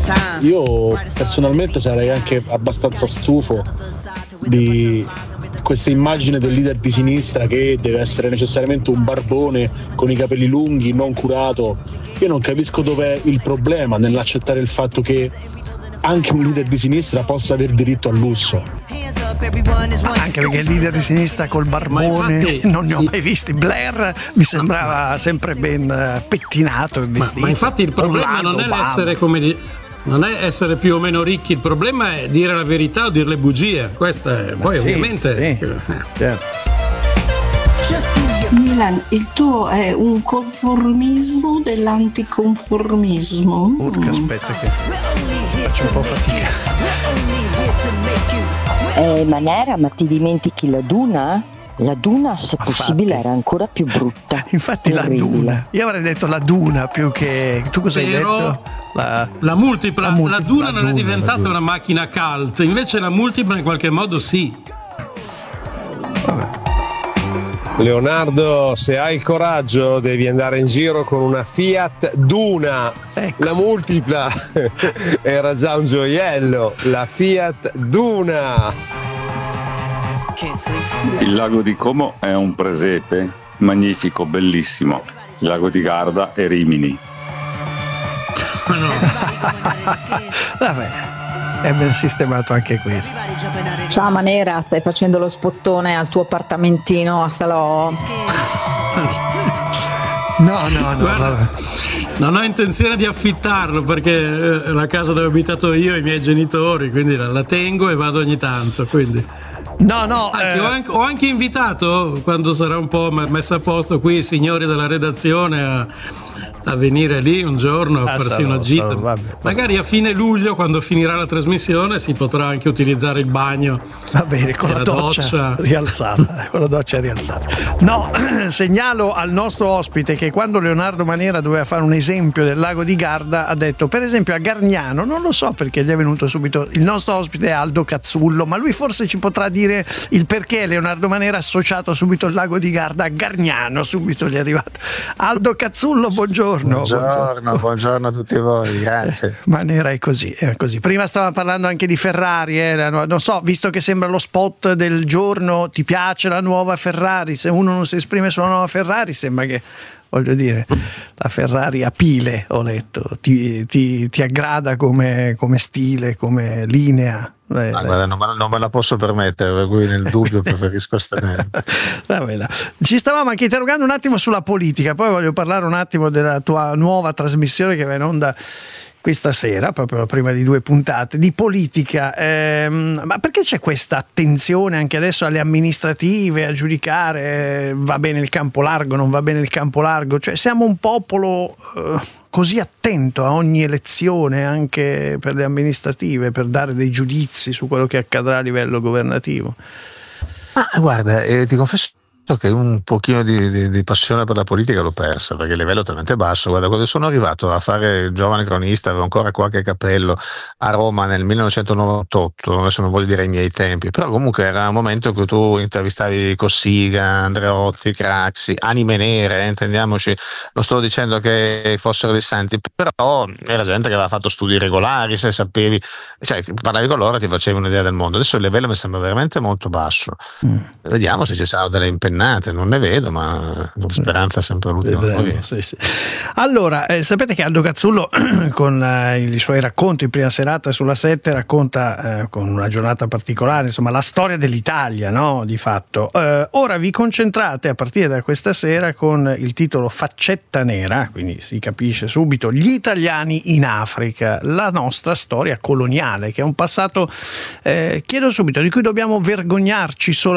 Io personalmente sarei anche abbastanza stufo di questa immagine del leader di sinistra che deve essere necessariamente un barbone con i capelli lunghi, non curato. Io non capisco dov'è il problema nell'accettare il fatto che anche un leader di sinistra possa aver diritto al lusso. Anche perché il leader di sinistra col barbone infatti, non ne ho mai visti. Blair mi sembrava sempre ben pettinato e vestito. Ma infatti il problema non è essere non è essere più o meno ricchi, il problema è dire la verità o dire le bugie. Questa è poi ovviamente certo. Milan, il tuo è un conformismo dell'anticonformismo. Urca, aspetta che faccio un po' fatica. Manera, ma ti dimentichi la Duna? La Duna, se possibile, era ancora più brutta. Infatti terribile. La Duna. Io avrei detto la Duna più che... Tu cosa hai detto? La multipla. La Duna non è diventata una macchina cult, invece la multipla in qualche modo sì. Vabbè. Leonardo, se hai il coraggio devi andare in giro con una Fiat Duna. Ecco. La multipla era già un gioiello, la Fiat Duna. Il lago di Como è un presepe magnifico, bellissimo. Il lago di Garda è Rimini. Vabbè, è ben sistemato anche questo. Ciao Manera, stai facendo lo spottone al tuo appartamentino a Salò? No, guarda, non ho intenzione di affittarlo perché è la casa dove ho abitato io e i miei genitori, quindi la tengo e vado ogni tanto, quindi... No. Anzi, ho anche invitato, quando sarà un po' messa a posto qui, i signori della redazione a venire lì un giorno a farsi una gita. Vabbè. Magari a fine luglio, quando finirà la trasmissione, si potrà anche utilizzare il bagno. Va bene, con la doccia rialzata. Con la doccia rialzata. No, segnalo al nostro ospite che quando Leonardo Manera doveva fare un esempio del lago di Garda, ha detto, per esempio, a Gargnano, non lo so perché gli è venuto subito. Il nostro ospite è Aldo Cazzullo, ma lui forse ci potrà dire il perché Leonardo Manera ha associato subito il lago di Garda a Gargnano. Subito gli è arrivato. Aldo Cazzullo, buongiorno. Buongiorno a tutti voi, grazie. Manera è così. Prima stava parlando anche di Ferrari, non so, visto che sembra lo spot del giorno, ti piace la nuova Ferrari? Se uno non si esprime sulla nuova Ferrari sembra che, voglio dire, la Ferrari a pile, ho letto, ti aggrada come stile, come linea. Guarda, non me la posso permettere, per cui nel dubbio preferisco astenere. Ci stavamo anche interrogando un attimo sulla politica, poi voglio parlare un attimo della tua nuova trasmissione che va in onda questa sera, proprio prima di 2 puntate, di politica. Ma perché c'è questa attenzione anche adesso alle amministrative, a giudicare va bene il campo largo, non va bene il campo largo? Cioè siamo un popolo così attento a ogni elezione, anche per le amministrative, per dare dei giudizi su quello che accadrà a livello governativo? Guarda, ti confesso che un pochino di passione per la politica l'ho persa, perché il livello è talmente basso. Guarda, quando sono arrivato a fare il giovane cronista avevo ancora qualche capello a Roma nel 1998, adesso non voglio dire i miei tempi, però comunque era un momento in cui tu intervistavi Cossiga, Andreotti, Craxi, anime nere, intendiamoci, non sto dicendo che fossero dei santi, però era gente che aveva fatto studi regolari, se sapevi, cioè parlavi con loro ti facevi un'idea del mondo. Adesso il livello mi sembra veramente molto basso. Vediamo se ci saranno delle non ne vedo, ma la speranza è sempre l'ultima. Sì. Allora, sapete che Aldo Cazzullo con i suoi racconti in prima serata sulla 7 racconta con una giornata particolare, insomma, la storia dell'Italia, no? Di fatto. Ora vi concentrate a partire da questa sera con il titolo Faccetta Nera, quindi si capisce subito, gli italiani in Africa, la nostra storia coloniale, che è un passato, chiedo subito, di cui dobbiamo vergognarci solo